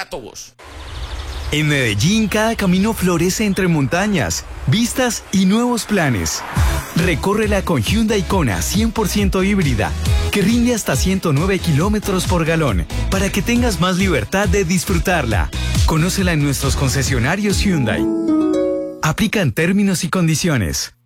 rato, vos. En Medellín, cada camino florece entre montañas, vistas y nuevos planes. Recórrela con Hyundai Kona 100% híbrida, que rinde hasta 109 kilómetros por galón, para que tengas más libertad de disfrutarla. Conócela en nuestros concesionarios Hyundai. Aplican términos y condiciones.